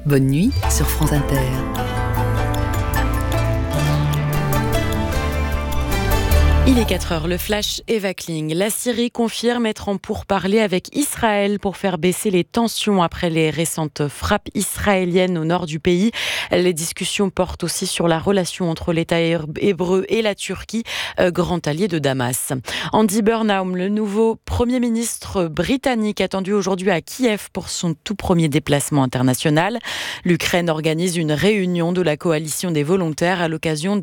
Bonne nuit sur France Inter. Il est 4h, le flash Eva Kling. La Syrie confirme être en pourparlers avec Israël pour faire baisser les tensions après les récentes frappes israéliennes au nord du pays. Les discussions portent aussi sur la relation entre l'État hébreu et la Turquie, grand allié de Damas. Andy Burnham, le nouveau Premier ministre britannique, attendu aujourd'hui à Kiev pour son tout premier déplacement international. L'Ukraine organise une réunion de la coalition des volontaires à l'occasion